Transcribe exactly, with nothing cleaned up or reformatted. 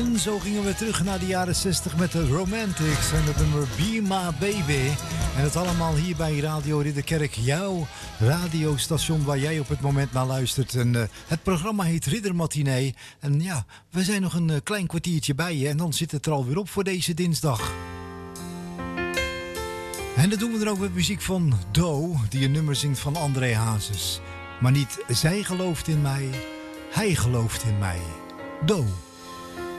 En zo gingen we terug naar de jaren zestig met de Romantics en het nummer Be My Baby. En het allemaal hier bij Radio Ridderkerk, jouw radiostation waar jij op het moment naar luistert. En uh, het programma heet Ridder Matinee. En ja, we zijn nog een uh, klein kwartiertje bij je en dan zit het er alweer op voor deze dinsdag. En dat doen we dan ook met muziek van Do, die een nummer zingt van André Hazes. Maar niet zij gelooft in mij, hij gelooft in mij. Do.